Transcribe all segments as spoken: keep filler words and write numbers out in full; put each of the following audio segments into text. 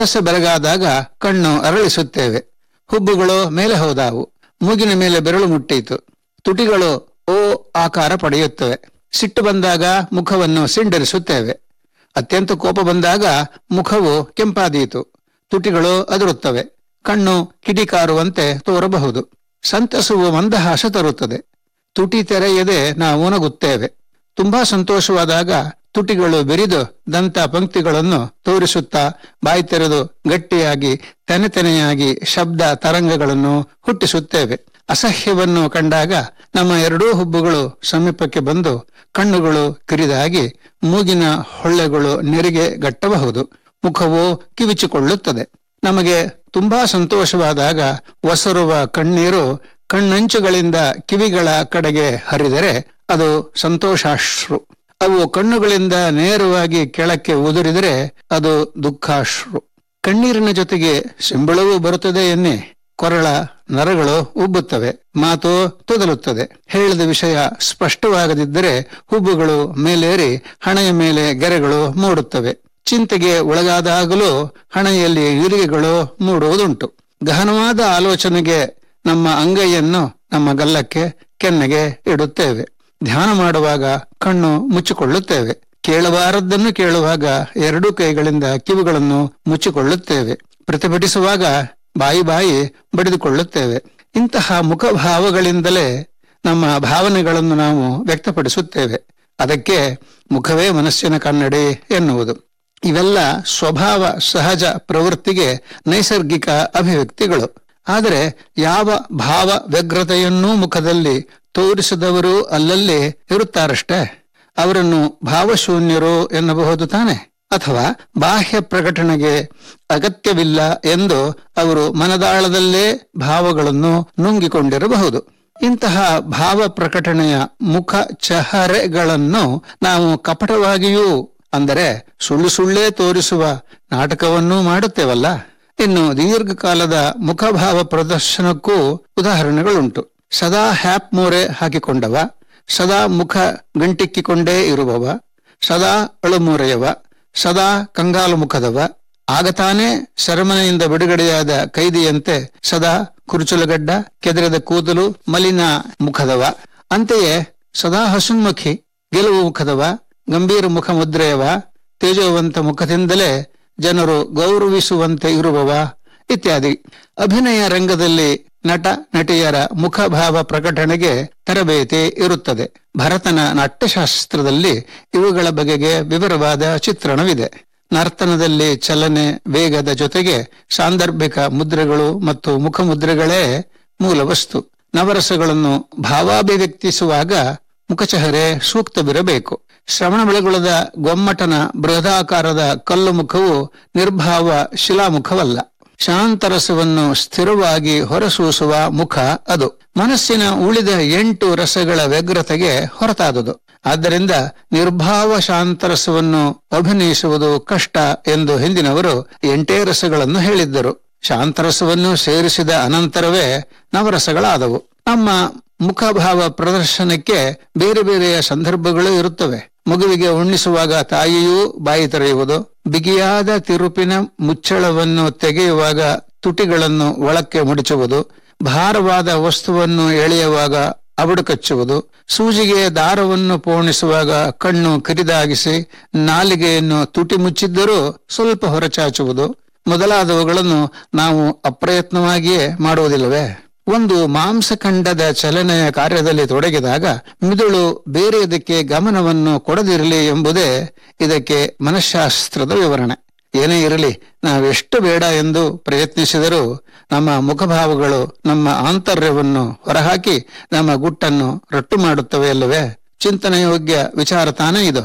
ರಸ ಬೆರಗಾದಾಗ ಕಣ್ಣು ಅರಳಿಸುತ್ತೇವೆ. ಹುಬ್ಬುಗಳು ಮೇಲೆ ಹೋದಾವು. ಮೂಗಿನ ಮೇಲೆ ಬೆರಳು ಮುಟ್ಟೀತು. ತುಟಿಗಳು ಓ ಆಕಾರ ಪಡೆಯುತ್ತವೆ. ಸಿಟ್ಟು ಬಂದಾಗ ಮುಖವನ್ನು ಸಿಂಡರಿಸುತ್ತೇವೆ. ಅತ್ಯಂತ ಕೋಪ ಬಂದಾಗ ಮುಖವು ಕೆಂಪಾದೀತು. ತುಟಿಗಳು ಅದರುತ್ತವೆ. ಕಣ್ಣು ಕಿಡಿಕಾರುವಂತೆ ತೋರಬಹುದು. ಸಂತಸವು ಮಂದಹಾಸ ತರುತ್ತದೆ. ತುಟಿ ತೆರೆಯದೆ ನಾವು ನಗುತ್ತೇವೆ. ತುಂಬಾ ಸಂತೋಷವಾದಾಗ ತುಟಿಗಳು ಬೆರಿದು ದಂತ ಪಂಕ್ತಿಗಳನ್ನು ತೋರಿಸುತ್ತಾ ಬಾಯಿ ತೆರೆದು ಗಟ್ಟಿಯಾಗಿ ತೆನೆತೆನೆಯಾಗಿ ಶಬ್ದ ತರಂಗಗಳನ್ನು ಹುಟ್ಟಿಸುತ್ತೇವೆ. ಅಸಹ್ಯವನ್ನು ಕಂಡಾಗ ನಮ್ಮ ಎರಡೂ ಹುಬ್ಬುಗಳು ಸಮೀಪಕ್ಕೆ ಬಂದು ಕಣ್ಣುಗಳು ಕಿರಿದಾಗಿ ಮೂಗಿನ ಹೊಳ್ಳೆಗಳು ನೆರಿಗೆ ಗಟ್ಟಬಹುದು. ಮುಖವು ಕಿವಿಚಿಕೊಳ್ಳುತ್ತದೆ. ನಮಗೆ ತುಂಬಾ ಸಂತೋಷವಾದಾಗ ಒಸರುವ ಕಣ್ಣೀರು ಕಣ್ಣಂಚುಗಳಿಂದ ಕಿವಿಗಳ ಕಡೆಗೆ ಹರಿದರೆ ಅದು ಸಂತೋಷಾಶ್ರು. ಅವು ಕಣ್ಣುಗಳಿಂದ ನೇರವಾಗಿ ಕೆಳಕ್ಕೆ ಉದುರಿದರೆ ಅದು ದುಃಖಾಶ್ರು. ಕಣ್ಣೀರಿನ ಜೊತೆಗೆ ಸಿಂಬಳವೂ ಬರುತ್ತದೆ ಎನ್ನಿ. ಕೊರಳ ನರಗಳು ಉಬ್ಬುತ್ತವೆ. ಮಾತು ತೊದಲುತ್ತದೆ. ಹೇಳಿದ ವಿಷಯ ಸ್ಪಷ್ಟವಾಗದಿದ್ದರೆ ಹುಬ್ಬುಗಳು ಮೇಲೇರಿ ಹಣೆಯ ಮೇಲೆ ಗೆರೆಗಳು ಮೂಡುತ್ತವೆ. ಚಿಂತೆಗೆ ಒಳಗಾದಾಗಲೂ ಹಣೆಯಲ್ಲಿ ಇರಿಗೆಗಳು ಮೂಡುವುದುಂಟು. ಗಹನವಾದ ಆಲೋಚನೆಗೆ ನಮ್ಮ ಅಂಗೈಯನ್ನು ನಮ್ಮ ಗಲ್ಲಕ್ಕೆ ಕೆನ್ನೆಗೆ ಇಡುತ್ತೇವೆ. ಧ್ಯಾನ ಮಾಡುವಾಗ ಕಣ್ಣು ಮುಚ್ಚಿಕೊಳ್ಳುತ್ತೇವೆ. ಕೇಳಬಾರದ್ದನ್ನು ಕೇಳುವಾಗ ಎರಡೂ ಕೈಗಳಿಂದ ಕಿವಿಗಳನ್ನು ಮುಚ್ಚಿಕೊಳ್ಳುತ್ತೇವೆ. ಪ್ರತಿಭಟಿಸುವಾಗ ಬಾಯಿ ಬಾಯಿ ಬಡಿದುಕೊಳ್ಳುತ್ತೇವೆ. ಇಂತಹ ಮುಖಭಾವಗಳಿಂದಲೇ ನಮ್ಮ ಭಾವನೆಗಳನ್ನು ನಾವು ವ್ಯಕ್ತಪಡಿಸುತ್ತೇವೆ. ಅದಕ್ಕೆ ಮುಖವೇ ಮನಸ್ಸಿನ ಕನ್ನಡಿ ಎನ್ನುವುದು. ಇವೆಲ್ಲ ಸ್ವಭಾವ ಸಹಜ ಪ್ರವೃತ್ತಿಗೆ ನೈಸರ್ಗಿಕ ಅಭಿವ್ಯಕ್ತಿಗಳು. ಆದರೆ ಯಾವ ಭಾವ ವ್ಯಗ್ರತೆಯನ್ನೂ ಮುಖದಲ್ಲಿ ತೋರಿಸದವರು ಅಲ್ಲಲ್ಲಿ ಇರುತ್ತಾರಷ್ಟೇ. ಅವರನ್ನು ಭಾವಶೂನ್ಯರು ಎನ್ನಬಹುದು ತಾನೆ? ಅಥವಾ ಬಾಹ್ಯ ಪ್ರಕಟಣೆಗೆ ಅಗತ್ಯವಿಲ್ಲ ಎಂದು ಅವರು ಮನದಾಳದಲ್ಲೇ ಭಾವಗಳನ್ನು ನುಂಗಿಕೊಂಡಿರಬಹುದು. ಇಂತಹ ಭಾವ ಪ್ರಕಟಣೆಯ ಮುಖ ಚಹರೆಗಳನ್ನು ನಾವು ಕಪಟವಾಗಿಯೂ ಅಂದರೆ ಸುಳ್ಳು ಸುಳ್ಳೇ ತೋರಿಸುವ ನಾಟಕವನ್ನೂ ಮಾಡುತ್ತೇವಲ್ಲ. ಇನ್ನು ದೀರ್ಘಕಾಲದ ಮುಖಭಾವ ಪ್ರದರ್ಶನಕ್ಕೂ ಉದಾಹರಣೆಗಳುಂಟು. ಸದಾ ಹ್ಯಾಪ್ ಮೋರೆ ಹಾಕಿಕೊಂಡವ, ಸದಾ ಮುಖ ಗಂಟಿಕ್ಕಿಕೊಂಡೇ ಇರುವವ, ಸದಾ ಅಳುಮೂರೆಯವ, ಸದಾ ಕಂಗಾಲು ಮುಖದವ, ಆಗತಾನೇ ಸೆರೆಮನೆಯಿಂದ ಬಿಡುಗಡೆಯಾದ ಕೈದಿಯಂತೆ ಸದಾ ಕುರುಚಲುಗಡ್ಡ, ಕೆದರಿದ ಕೂದಲು, ಮಲಿನ ಮುಖದವ. ಅಂತೆಯೇ ಸದಾ ಹಸುನ್ಮುಖಿ, ಗೆಲುವು ಮುಖದವ, ಗಂಭೀರ ಮುಖ ಮುದ್ರೆಯವ, ತೇಜೋವಂತ ಮುಖದಿಂದಲೇ ಜನರು ಗೌರವಿಸುವಂತೆ ಇರುವವ ಇತ್ಯಾದಿ. ಅಭಿನಯ ರಂಗದಲ್ಲಿ ನಟ ನಟಿಯರ ಮುಖಭಾವ ಪ್ರಕಟಣೆಗೆ ತರಬೇತಿ ಇರುತ್ತದೆ. ಭರತನ ನಾಟ್ಯಶಾಸ್ತ್ರದಲ್ಲಿ ಇವುಗಳ ಬಗೆಗೆ ವಿವರವಾದ ಚಿತ್ರಣವಿದೆ. ನರ್ತನದಲ್ಲಿ ಚಲನೆ ವೇಗದ ಜೊತೆಗೆ ಸಾಂದರ್ಭಿಕ ಮುದ್ರೆಗಳು ಮತ್ತು ಮುಖಮುದ್ರೆಗಳೇ ಮೂಲ ವಸ್ತು. ನವರಸಗಳನ್ನು ಭಾವಾಭಿವ್ಯಕ್ತಿಸುವಾಗ ಮುಖಚಹರೆ ಸೂಕ್ತವಿರಬೇಕು. ಶ್ರವಣ ಬೆಳಗುಳದ ಗೊಮ್ಮಟನ ಬೃಹದಾಕಾರದ ಕಲ್ಲು ಮುಖವು ನಿರ್ಭಾವ ಶಿಲಾಮುಖವಲ್ಲ. ಶಾಂತರಸವನ್ನು ಸ್ಥಿರವಾಗಿ ಹೊರಸೂಸುವ ಮುಖ ಅದು. ಮನಸ್ಸಿನ ಉಳಿದ ಎಂಟು ರಸಗಳ ವ್ಯಗ್ರತೆಗೆ ಹೊರತಾದುದು. ಆದ್ದರಿಂದ ನಿರ್ಭಾವ ಶಾಂತರಸವನ್ನು ಅಭಿನಯಿಸುವುದು ಕಷ್ಟ ಎಂದು ಹಿಂದಿನವರು ಎಂಟೇ ರಸಗಳನ್ನು ಹೇಳಿದ್ದರು. ಶಾಂತರಸವನ್ನು ಸೇರಿಸಿದ ಅನಂತರವೇ ನವರಸಗಳಾದವು. ನಮ್ಮ ಮುಖಭಾವ ಪ್ರದರ್ಶನಕ್ಕೆ ಬೇರೆ ಬೇರೆಯ ಸಂದರ್ಭಗಳು ಇರುತ್ತವೆ. ಮಗುವಿಗೆ ಉಣ್ಣಿಸುವಾಗ ತಾಯಿಯೂ ಬಾಯಿ ತೆರೆಯುವುದು, ಬಿಗಿಯಾದ ತಿರುಪಿನ ಮುಚ್ಚಳವನ್ನು ತೆಗೆಯುವಾಗ ತುಟಿಗಳನ್ನು ಒಳಕ್ಕೆ ಮುಡಿಚುವುದು, ಭಾರವಾದ ವಸ್ತುವನ್ನು ಎಳೆಯುವಾಗ ಅಬಡು ಕಚ್ಚುವುದು, ಸೂಜಿಗೆ ದಾರವನ್ನು ಪೋಣಿಸುವಾಗ ಕಣ್ಣು ಕಿರಿದಾಗಿಸಿ ನಾಲಿಗೆಯನ್ನು ತುಟಿ ಮುಚ್ಚಿದ್ದರೂ ಸ್ವಲ್ಪ ಹೊರಚಾಚುವುದು ಮೊದಲಾದವುಗಳನ್ನು ನಾವು ಅಪ್ರಯತ್ನವಾಗಿಯೇ ಮಾಡುವುದಿಲ್ಲವೇ? ಒಂದು ಮಾಂಸಖಂಡದ ಚಲನೆಯ ಕಾರ್ಯದಲ್ಲಿ ತೊಡಗಿದಾಗ ಮಿದುಳು ಬೇರೆಯದಕ್ಕೆ ಗಮನವನ್ನು ಕೊಡದಿರಲಿ ಎಂಬುದೇ ಇದಕ್ಕೆ ಮನಃಶಾಸ್ತ್ರದ ವಿವರಣೆ. ಏನೇ ಇರಲಿ, ನಾವೆಷ್ಟು ಬೇಡ ಎಂದು ಪ್ರಯತ್ನಿಸಿದರೂ ನಮ್ಮ ಮುಖಭಾವಗಳು ನಮ್ಮ ಆಂತರ್ಯವನ್ನು ಹೊರಹಾಕಿ ನಮ್ಮ ಗುಟ್ಟನ್ನು ರಟ್ಟು ಮಾಡುತ್ತವೆ ಅಲ್ಲವೇ? ಚಿಂತನೆಯೋಗ್ಯ ವಿಚಾರ ತಾನೇ ಇದು.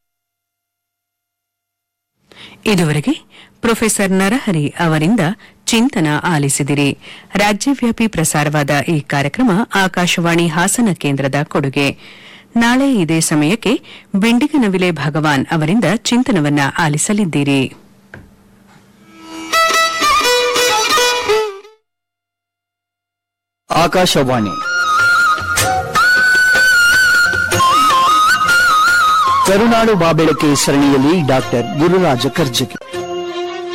ಇದುವರೆಗೆ ಪ್ರೊಫೆಸರ್ ನರಹರಿ ಅವರಿಂದ ಚಿಂತನ ಆಲಿಸಿದಿರಿ. ರಾಜ್ಯವ್ಯಾಪಿ ಪ್ರಸಾರವಾದ ಈ ಕಾರ್ಯಕ್ರಮ ಆಕಾಶವಾಣಿ ಹಾಸನ ಕೇಂದ್ರದ ಕೊಡುಗೆ. ನಾಳೆ ಇದೇ ಸಮಯಕ್ಕೆ ಬೆಂಡಿಗನವಿಲೆ ಭಗವಾನ್ ಅವರಿಂದ ಚಿಂತನವನ್ನ ಆಲಿಸಲಿದ್ದೀರಿ. ಆಕಾಶವಾಣಿ ಕರುನಾಡು ಬಾಬೆಳಕೆ ಸರಣಿಯಲ್ಲಿ ಡಾಕ್ಟರ್ ಗುರುರಾಜ ಕರ್ಜಗಿ